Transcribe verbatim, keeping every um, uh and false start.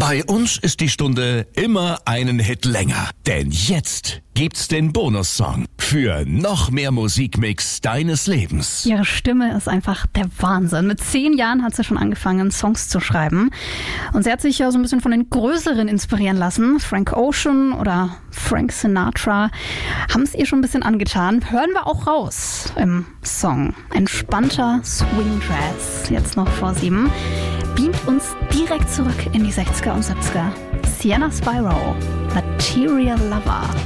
Bei uns ist die Stunde immer einen Hit länger. Denn jetzt gibt's den Bonussong für noch mehr Musikmix deines Lebens. Ihre Stimme ist einfach der Wahnsinn. Mit zehn Jahren hat sie schon angefangen, Songs zu schreiben. Und sie hat sich ja so ein bisschen von den Größeren inspirieren lassen. Frank Ocean oder Frank Sinatra haben es ihr schon ein bisschen angetan. Hören wir auch raus im Song. Entspannter Swing Jazz, jetzt noch vor sieben, beamt uns direkt zurück in die sechziger und siebziger. Sienna Spiro, Material Lover.